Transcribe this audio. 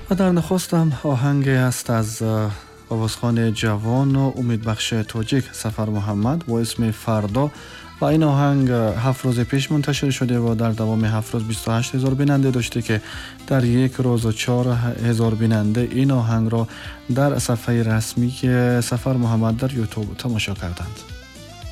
و در نخستم آهنگ است از آوازخوان جوان و امیدبخش تاجیک سفر محمد با اسم فردا و این آهنگ 7 روز پیش منتشر شده و در دوام 7 روز 28,000 بیننده داشته که در یک روز و 4,000 بیننده این آهنگ را در صفحه رسمی که سفر محمد در یوتیوب تماشا کردند.